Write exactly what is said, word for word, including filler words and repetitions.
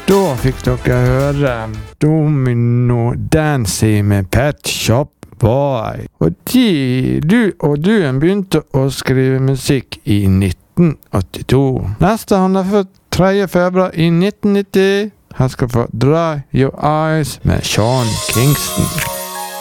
Da fikk dere høre Domino Dancing med Pet Shop Boy. Og de, du og duen begynte å skrive musikk i nitten åttito. Neste han er født tredje februar i nitten nitti. Han skal få Dry Your Eyes med Sean Kingston.